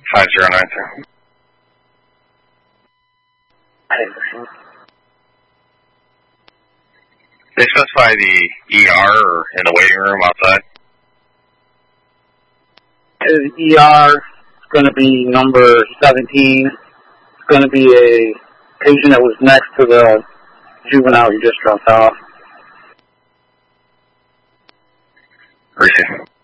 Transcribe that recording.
5092. They specify the ER or in the waiting room outside? The ER is going to be number 17. It's going to be a patient that was next to the juvenile you just dropped off. Appreciate it.